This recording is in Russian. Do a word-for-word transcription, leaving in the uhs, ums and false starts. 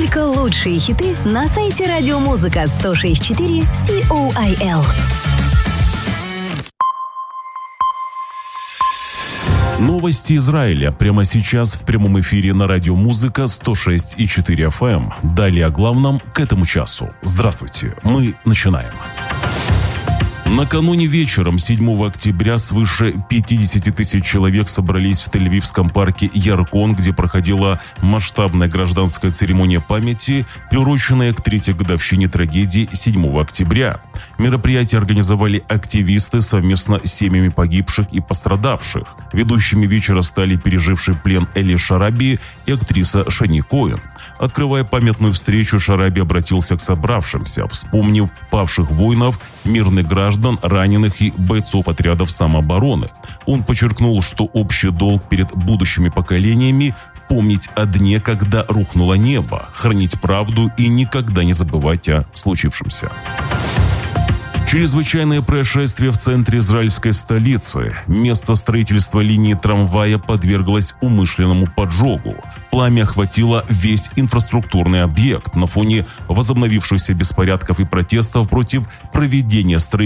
Только лучшие хиты на сайте радиомузыка сто шесть и четыре Кол. Новости Израиля прямо сейчас в прямом эфире на радио «Музыка» сто шесть и четыре эф эм. Далее о главном к этому часу. Здравствуйте, мы начинаем. Накануне вечером седьмого октября свыше пятьдесят тысяч человек собрались в Тель-Авивском парке Яркон, где проходила масштабная гражданская церемония памяти, приуроченная к третьей годовщине трагедии седьмого октября. Мероприятие организовали активисты совместно с семьями погибших и пострадавших. Ведущими вечера стали переживший плен Эли Шараби и актриса Шани Коэн. Открывая памятную встречу, Шараби обратился к собравшимся, вспомнив павших воинов, мирных граждан, раненых и бойцов отрядов самообороны. Он подчеркнул, что общий долг перед будущими поколениями – помнить о дне, когда рухнуло небо, хранить правду и никогда не забывать о случившемся. Чрезвычайное происшествие в центре израильской столицы. Место строительства линии трамвая подверглось умышленному поджогу. Пламя охватило весь инфраструктурный объект на фоне возобновившихся беспорядков и протестов против проведения строительства